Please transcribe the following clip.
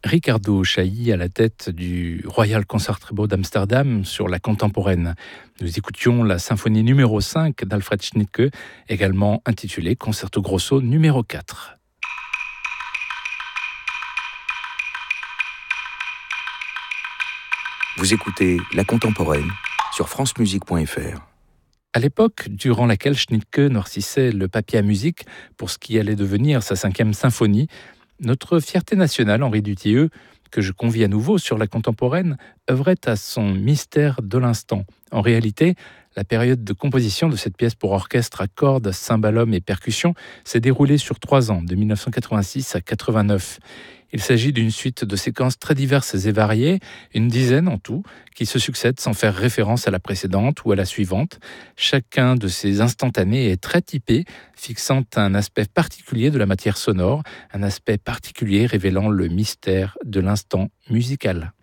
Ricardo Chailly à la tête du Royal Concertgebouw d'Amsterdam sur la contemporaine. Nous écoutions la symphonie numéro 5 d'Alfred Schnittke, également intitulée Concerto Grosso numéro 4. Vous écoutez La Contemporaine sur francemusique.fr. À l'époque durant laquelle Schnittke noircissait le papier à musique pour ce qui allait devenir sa 5e symphonie, notre fierté nationale, Henri Dutilleux, que je convie à nouveau sur la contemporaine, œuvrait à son mystère de l'instant. En réalité, la période de composition de cette pièce pour orchestre à cordes, cymbalum et percussions s'est déroulée sur 3 ans, de 1986 à 89. Il s'agit d'une suite de séquences très diverses et variées, une dizaine en tout, qui se succèdent sans faire référence à la précédente ou à la suivante. Chacun de ces instantanés est très typé, fixant un aspect particulier de la matière sonore, un aspect particulier révélant le mystère de l'instant musical.